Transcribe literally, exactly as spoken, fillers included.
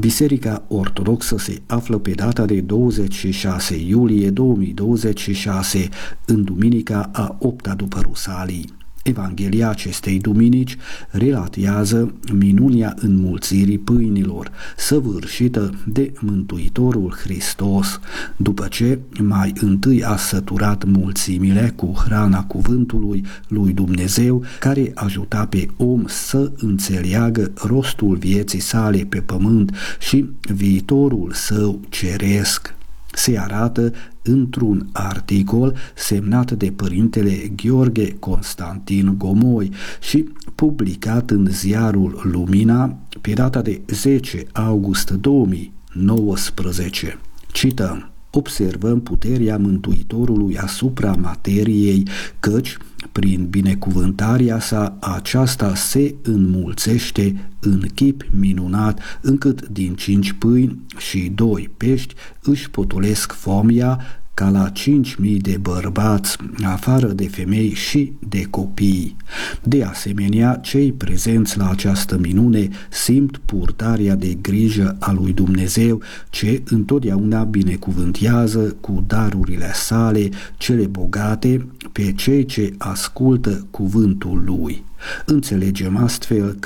Biserica Ortodoxă se află pe data de douăzeci și șase iulie două mii douăzeci și șase în duminica a opta după Rusalii. Evanghelia acestei duminici relatează minunia înmulțirii pâinilor, săvârșită de Mântuitorul Hristos, după ce mai întâi a săturat mulțimile cu hrana cuvântului lui Dumnezeu, care ajuta pe om să înțeleagă rostul vieții sale pe pământ și viitorul său ceresc. Se arată într-un articol semnat de părintele Gheorghe Constantin Gomoi și publicat în ziarul Lumina pe data de zece august două mii nouăsprezece. Cităm: observăm puterea Mântuitorului asupra materiei, căci prin binecuvântarea sa aceasta se înmulțește în chip minunat, încât din cinci pâini și doi pești își potolesc foamea ca la cinci mii de bărbați, afară de femei și de copii. De asemenea, cei prezenți la această minune simt purtarea de grijă a lui Dumnezeu, ce întotdeauna binecuvântează cu darurile sale cele bogate pe cei ce ascultă cuvântul lui. Înțelegem astfel